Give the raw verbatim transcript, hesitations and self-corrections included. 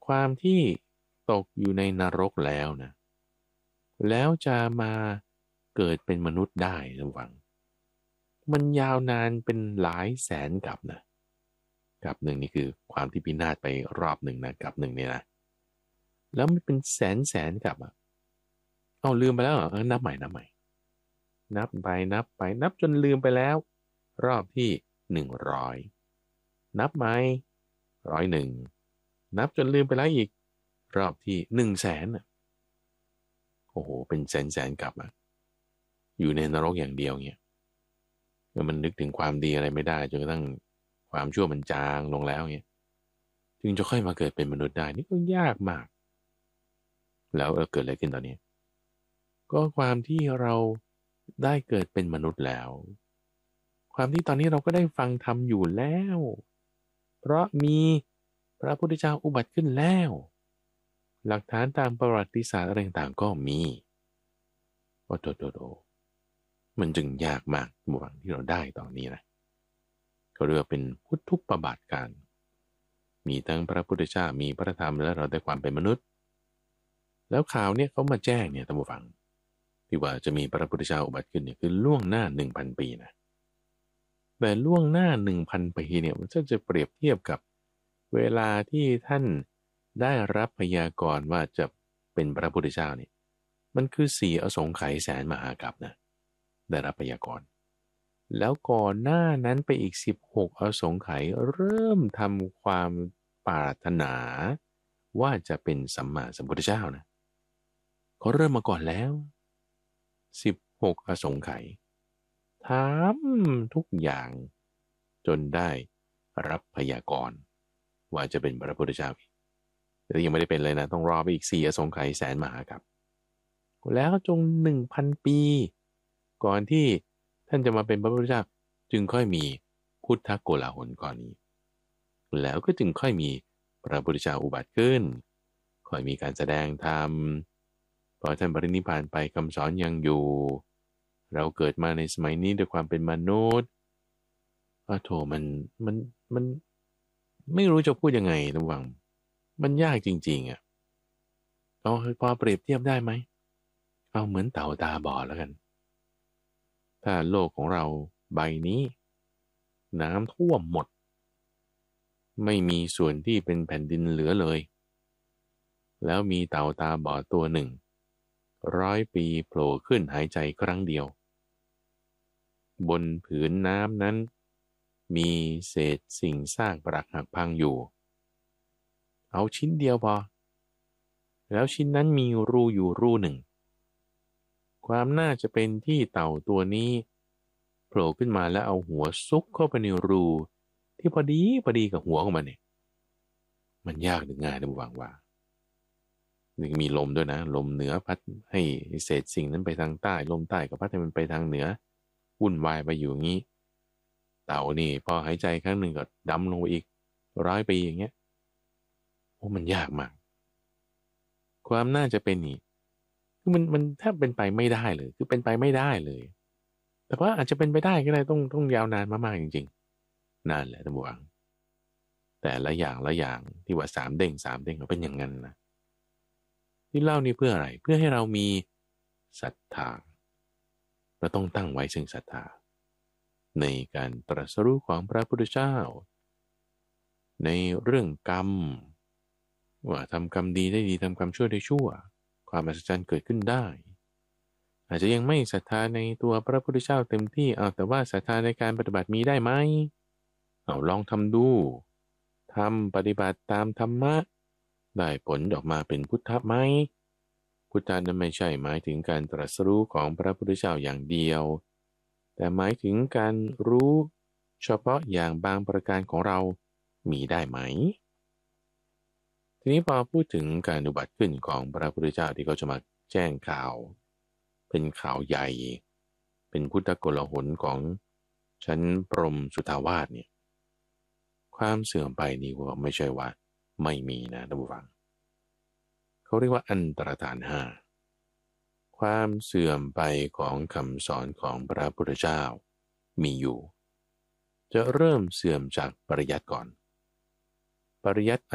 ความที่ตกอยู่ในนรกแล้วนะแล้วจะมาเกิดเป็นมนุษย์ได้ระวังมันยาวนานเป็นหลายแสนกับนะกับหนึ่งนี่คือความที่พินาศไปรอบหนึ่งนะกับหนึ่งเนี่ยนะแล้วมันเป็นแสนแสนกับอ่ะเอาลืมไปแล้วเหรอเออนับใหม่นับใหม่นับไปนับไปนับจนลืมไปแล้วรอบที่หนึ่งร้อยนับใหม่ร้อยหนึ่งนับจนลืมไปแล้วอีกรอบที่หนึ่งแสนอ่ะโอ้โหเป็นแสนแสนกับอ่ะอยู่ในนรกอย่างเดียวเนี่ยเมื่อมันนึกถึงความดีอะไรไม่ได้จนกระทั่งความชั่วมันจางลงแล้วเนี่ยจึงจะค่อยมาเกิดเป็นมนุษย์ได้นี่ก็ยากมากแล้วเออเกิดอะไรขึ้นตอนนี้ก็ความที่เราได้เกิดเป็นมนุษย์แล้วความที่ตอนนี้เราก็ได้ฟังธรรมอยู่แล้วเพราะมีพระพุทธเจ้าอุบัติขึ้นแล้วหลักฐานตามประวัติศาสตร์อะไรต่างๆก็มีโอ้โตโตโตมันจึงยากมากหวังที่เราได้ตอนนี้นะเขาเรียกว่าเป็นพุทธุปบาทการมีทั้งพระพุทธเจ้ามีพระธรรมและเราได้ความเป็นมนุษย์แล้วข่าวเนี่ยเขามาแจ้งเนี่ยท่านผู้ฟังที่ว่าจะมีพระพุทธเจ้าอุบัติขึ้นเนี่ยคือล่วงหน้าหนึ่งพันปีนะแต่ล่วงหน้าหนึ่งพันปีเนี่ยมันก็จะเปรียบเทียบกับเวลาที่ท่านได้รับพยากรณ์ว่าจะเป็นพระพุทธเจ้าเนี่ยมันคือสี่อสงไขยแสนมหากัปนะได้รับพยากรณ์แล้วก่อนหน้านั้นไปอีกสิบหกอสงไขยเริ่มทำความปรารถนาว่าจะเป็นสัมมาสัมพุทธเจ้านะเขาเริ่มมาก่อนแล้วสิบหกอสงไขยทำทุกอย่างจนได้รับพยากรณ์ว่าจะเป็นพระพุทธเจ้าอีกแต่ยังไม่ได้เป็นเลยนะต้องรอไปอีกสี่อสงไขยแสนมหากัปแล้วจงหนึ่งพันปีก่อนที่ท่านจะมาเป็นพระพุทธเจ้าจึงค่อยมีพุทธโกลาหลก่อนนี้แล้วก็จึงค่อยมีพระพุทธเจ้าอุบัติขึ้นค่อยมีการแสดงธรรมพอท่านปรินิพพานไปคำสอนยังอยู่เราเกิดมาในสมัยนี้ด้วยความเป็นมนุษย์อ้าโถมันมันมันไม่รู้จะพูดยังไงระวังมันยากจริงๆอ่ะเอาพอเปรียบเทียบได้ไหมเอาเหมือนเต่าตาบอดแล้วกันถ้าโลกของเราใบนี้น้ำท่วมหมดไม่มีส่วนที่เป็นแผ่นดินเหลือเลยแล้วมีเต่าตาบอดตัวหนึ่งร้อยปีโผล่ขึ้นหายใจครั้งเดียวบนผืนน้ำนั้นมีเศษสิ่งซากปรักหักพังอยู่เอาชิ้นเดียวพอแล้วชิ้นนั้นมีรูอยู่รูหนึ่งความน่าจะเป็นที่เต่าตัวนี้โผล่ขึ้นมาแล้วเอาหัวซุกเข้าไปในรูที่พอดีพอดีกับหัวของมันเนี่ยมันยากหรือง่ายนะบุวังว่านี่มีลมด้วยนะลมเหนือพัดให้เศษสิ่งนั้นไปทางใต้ลมใต้ก็พัดให้มันไปทางเหนือวุ่นวายไปอยู่อย่างนี้เต่านี่พอหายใจครั้งหนึ่งก็ดำลงไปอีกร้อยปีอย่างเงี้ยโอ้มันยากมากความน่าจะเป็นนี่คือมันมันแทบเป็นไปไม่ได้เลยคือเป็นไปไม่ได้เลยแต่ว่าอาจจะเป็นไปได้ก็ได้ต้องต้องยาวนานมากๆจริงๆนานแหละท่านผู้ฟังแต่ละอย่างละอย่างที่ว่าสามเด้งสามเด้งก็เป็นอย่างนั้นนะที่เล่านี่เพื่ออะไรเพื่อให้เรามีศรัทธาเราต้องตั้งไว้ซึ่งศรัทธาในการตรัสรู้ของพระพุทธเจ้าในเรื่องกรรมว่าทำกรรมดีได้ดีทำกรรมชั่วได้ชั่วความอัศจรรย์เกิดขึ้นได้อาจจะยังไม่ศรัทธาในตัวพระพุทธเจ้าเต็มที่เอาแต่ว่าศรัทธาในการปฏิบัติมีได้ไหมเอาลองทำดูทำปฏิบัติตามธรรมะได้ผลออกมาเป็นพุทธะไหมพุทธะนั้นไม่ใช่หมายถึงการตรัสรู้ของพระพุทธเจ้าอย่างเดียวแต่หมายถึงการรู้เฉพาะอย่างบางประการของเรามีได้ไหมทีนี้พอพูดถึงการอุบัติขึ้นของพระพุทธเจ้าที่เขาจะมาแจ้งข่าวเป็นข่าวใหญ่เป็นพุทธโกลาหลของชั้นพรหมสุทธาวาสเนี่ยความเสื่อมไปนี่ว่าไม่ใช่ว่าไม่มีนะท่านผู้ฟังเขาเรียกว่าอันตรธานห้าความเสื่อมไปของคำสอนของพระพุทธเจ้ามีอยู่จะเริ่มเสื่อมจากปริยัติก่อนปริยัติ